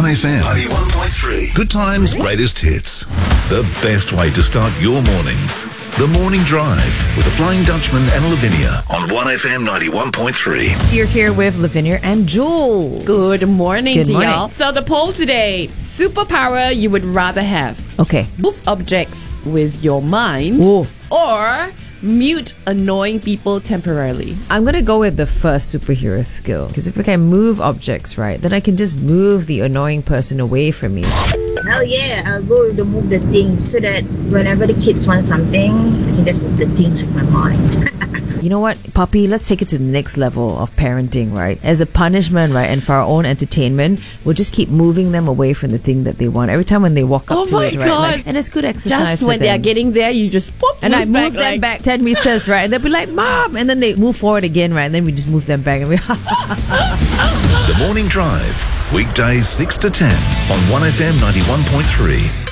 1FM 91.3. Good times, greatest hits. The best way to start your mornings. The Morning Drive with the Flying Dutchman and Lavinia on 1FM 91.3. You're here with Lavinia and Jules. Good morning Good to morning. y'all. So the poll today, superpower you would rather have. Okay. Move objects with your mind Ooh. or mute annoying people temporarily. I'm going to go with the first superhero skill. Because if I can move objects, right, then I can just move the annoying person away from me. Hell yeah, I'll go to move the things so that whenever the kids want something, I can just move the things with my mind. You know what, Puppy, let's take it to the next level of parenting, right? As a punishment, right, and for our own entertainment, we'll just keep moving them away from the thing that they want. Every time when they walk up Oh to my it, right? God. And it's good exercise Just for when they are them. getting there, you just pop, And I move them like- back 10 meters, right? And they'll be like, Mom! And then they move forward again, right? And then we just move them back and we The Morning Drive. Weekdays 6 to 10 on 1FM 91.3.